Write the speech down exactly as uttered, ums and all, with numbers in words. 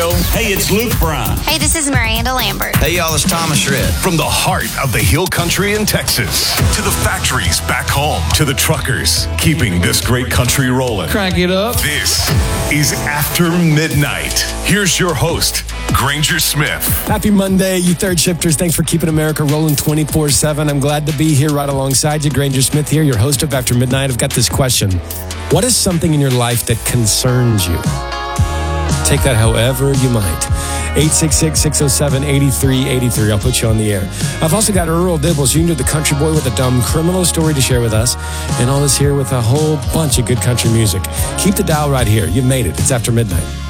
Show. Hey, it's Luke Bryan. Hey, this is Miranda Lambert. Hey, y'all, it's Thomas Rhett. From the heart of the Hill Country in Texas to the factories back home to the truckers keeping this great country rolling. Crank it up. This is After Midnight. Here's your host, Granger Smith. Happy Monday, you third shifters. Thanks for keeping America rolling twenty-four seven. I'm glad to be here right alongside you. Granger Smith here, your host of After Midnight. I've got this question. What is something in your life that concerns you? Take that however you might. eight six six, six oh seven, eight three eight three. I'll put you on the air. I've also got Earl Dibbles. You can do the country boy with a dumb criminal story to share with us. And all this here with a whole bunch of good country music. Keep the dial right here. You've made it. It's After Midnight.